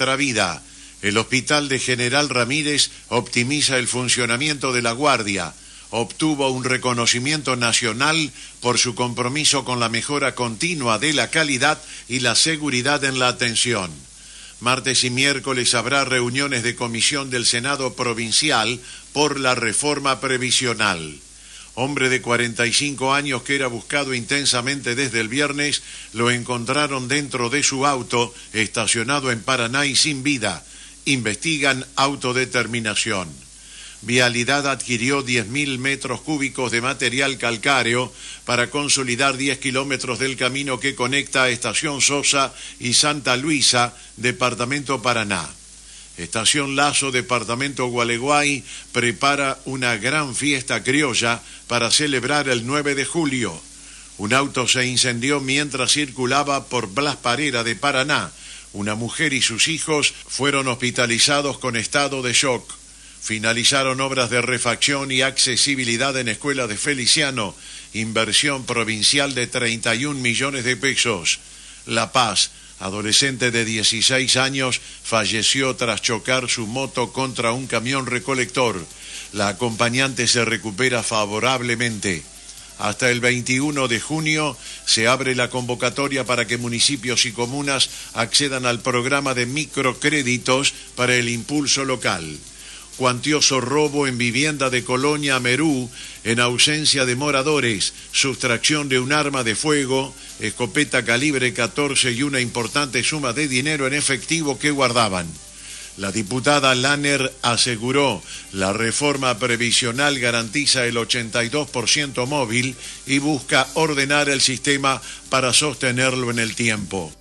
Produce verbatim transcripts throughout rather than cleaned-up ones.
nuestra vida. El Hospital de General Ramírez optimiza el funcionamiento de la guardia. Obtuvo un reconocimiento nacional por su compromiso con la mejora continua de la calidad y la seguridad en la atención. Martes y miércoles habrá reuniones de comisión del Senado Provincial por la reforma previsional. Hombre de cuarenta y cinco años que era buscado intensamente desde el viernes, lo encontraron dentro de su auto, estacionado en Paraná y sin vida. Investigan autodeterminación. Vialidad adquirió diez mil metros cúbicos de material calcáreo para consolidar diez kilómetros del camino que conecta a Estación Sosa y Santa Luisa, departamento Paraná. Estación Lazo, departamento Gualeguay, prepara una gran fiesta criolla para celebrar el nueve de julio. Un auto se incendió mientras circulaba por Blas Parera de Paraná. Una mujer y sus hijos fueron hospitalizados con estado de shock. Finalizaron obras de refacción y accesibilidad en Escuela de Feliciano, inversión provincial de treinta y un millones de pesos. La Paz, adolescente de dieciséis años, falleció tras chocar su moto contra un camión recolector. La acompañante se recupera favorablemente. Hasta el veintiuno de junio se abre la convocatoria para que municipios y comunas accedan al programa de microcréditos para el impulso local. Cuantioso robo en vivienda de Colonia Merú, en ausencia de moradores, sustracción de un arma de fuego, escopeta calibre catorce y una importante suma de dinero en efectivo que guardaban. La diputada Lanner aseguró, la reforma previsional garantiza el ochenta y dos por ciento móvil y busca ordenar el sistema para sostenerlo en el tiempo.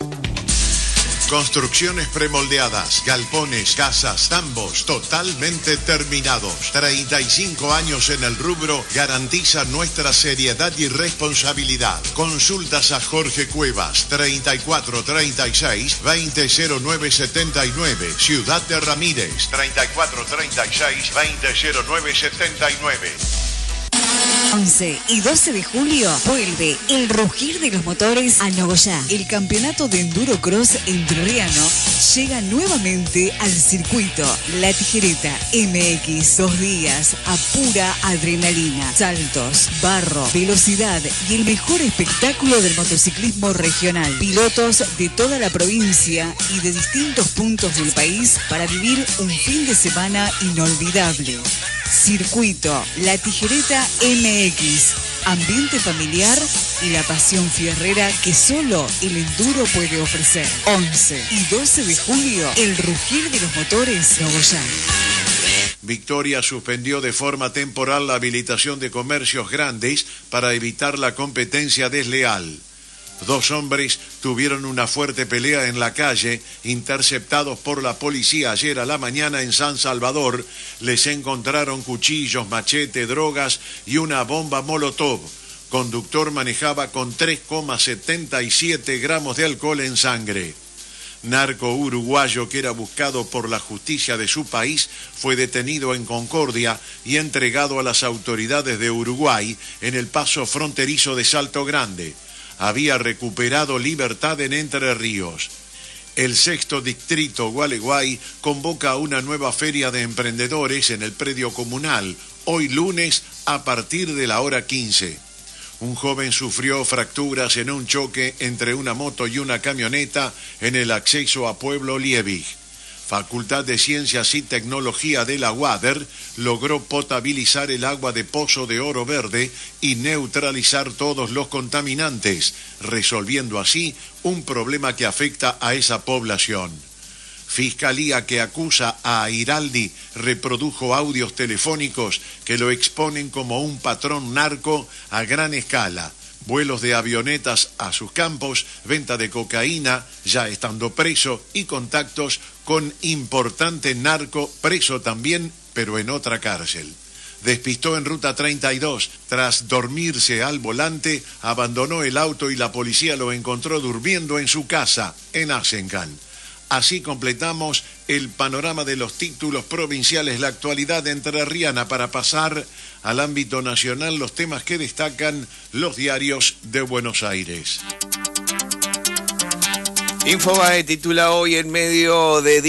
Construcciones premoldeadas, galpones, casas, tambos, totalmente terminados. treinta y cinco años en el rubro garantiza nuestra seriedad y responsabilidad. Consultas a Jorge Cuevas, treinta y cuatro treinta y seis veinte cero nueve setenta y nueve, Ciudad de Ramírez, treinta y cuatro treinta y seis veinte cero nueve setenta y nueve. once y doce de julio vuelve el rugir de los motores a Nogoyá. El campeonato de Enduro Cross entrerriano llega nuevamente al circuito La Tijereta M X. Dos días a pura adrenalina, saltos, barro, velocidad y el mejor espectáculo del motociclismo regional. Pilotos de toda la provincia y de distintos puntos del país para vivir un fin de semana inolvidable. Circuito La Tijereta M X, ambiente familiar y la pasión fierrera que solo el enduro puede ofrecer. once y doce de julio, el rugir de los motores Nogoyá. Victoria suspendió de forma temporal la habilitación de comercios grandes para evitar la competencia desleal. Dos hombres tuvieron una fuerte pelea en la calle, interceptados por la policía ayer a la mañana en San Salvador. Les encontraron cuchillos, machete, drogas y una bomba molotov. Conductor manejaba con tres coma setenta y siete gramos de alcohol en sangre. Narco uruguayo que era buscado por la justicia de su país fue detenido en Concordia y entregado a las autoridades de Uruguay en el paso fronterizo de Salto Grande. Había recuperado libertad en Entre Ríos. El sexto distrito Gualeguay convoca a una nueva feria de emprendedores en el predio comunal, hoy lunes a partir de la hora quince. Un joven sufrió fracturas en un choque entre una moto y una camioneta en el acceso a Pueblo Liebig. Facultad de Ciencias y Tecnología de la UADER logró potabilizar el agua de Pozo de Oro Verde y neutralizar todos los contaminantes, resolviendo así un problema que afecta a esa población. Fiscalía que acusa a Airaldi reprodujo audios telefónicos que lo exponen como un patrón narco a gran escala. Vuelos de avionetas a sus campos, venta de cocaína, ya estando preso, y contactos con importante narco preso también, pero en otra cárcel. Despistó en Ruta treinta y dos, tras dormirse al volante, abandonó el auto y la policía lo encontró durmiendo en su casa, en Asencan. Así completamos el panorama de los títulos provinciales, la actualidad entrerriana, para pasar al ámbito nacional, los temas que destacan los diarios de Buenos Aires. Infobae titula hoy en medio de